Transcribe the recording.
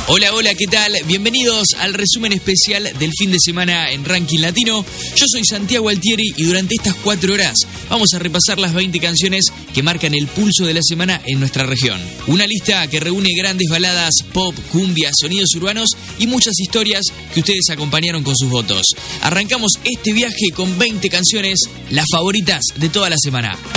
Hola, hola, ¿qué tal? Bienvenidos al resumen especial del fin de semana en Ranking Latino. Yo soy Santiago Altieri y durante estas 4 horas vamos a repasar las 20 canciones que marcan el pulso de la semana en nuestra región. Una lista que reúne grandes baladas, pop, cumbia, sonidos urbanos y muchas historias que ustedes acompañaron con sus votos. Arrancamos este viaje con 20 canciones, las favoritas de toda la semana.